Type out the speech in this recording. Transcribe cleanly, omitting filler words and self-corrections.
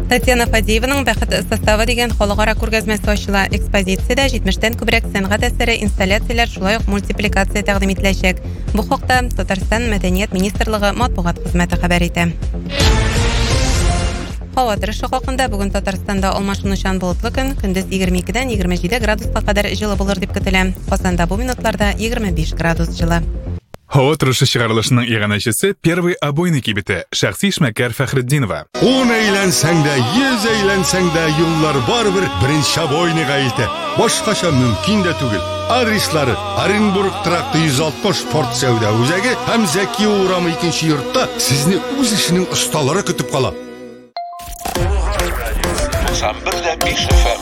Татьяна Фадееваның «Бәхет составы» деген халыкара күргәзмәсе ачыла. Экспозициядә 70-тән күбрәк сәнгать әсәре, инсталляцияләр, шулай ук мультипликация тәкъдим ителәчәк. Бу хакта Татарстан Мәдәният министрлыгы матбугат хезмәте хәбәр итә. Һава торышы хакында бүген Татарстанда алмашынучан болытлы көн, көндез 22-дән 27 градуска кадәр җылы булыр дип көтелә. Казанда бу минутларда 25 градус җылы. Һава торышы чыгарылышының иганәчесе первый обойный кибете шәхси эшмәкәр Фәхретдинова. 10 әйләнсәң дә, 100 әйләнсәң дә юллар барыбер беренче обойныйга илтә. Башкача мөмкин дә түгел. Адреслары: Оренбург тракты 160 спорт сәүдә үзәге һәм Зәки урамы 2нче йортта сезне үз эшенең осталары көтеп кала. 91.5 FM